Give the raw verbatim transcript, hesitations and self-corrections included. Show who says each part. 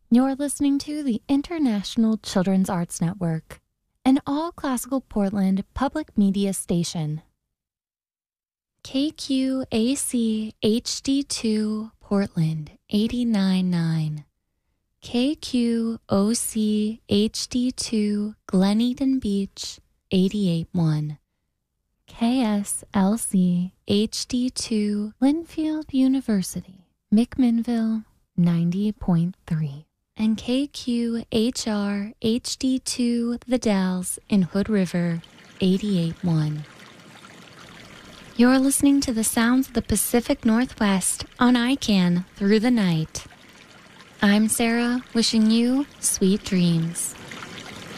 Speaker 1: You're listening to the International Children's Arts Network, an all-classical Portland public media station. K Q A C H D two Portland eighty-nine point nine. K Q O C H D two Glen Eden Beach eighty-eight point one. K S L C H D two Linfield University McMinnville ninety point three. And K Q H R H D two The Dalles in Hood River eighty-eight point one. You're listening to the sounds of the Pacific Northwest on I C A N Through the Night. I'm Sarah, wishing you sweet dreams.